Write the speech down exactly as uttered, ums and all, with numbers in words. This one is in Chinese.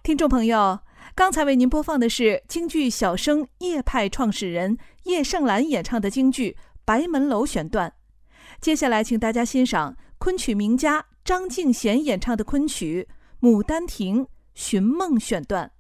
听众朋友，刚才为您播放的是京剧小生叶派创始人叶盛兰演唱的京剧《白门楼》选段。接下来请大家欣赏昆曲名家张敬贤演唱的昆曲《牡丹亭·寻梦》选段。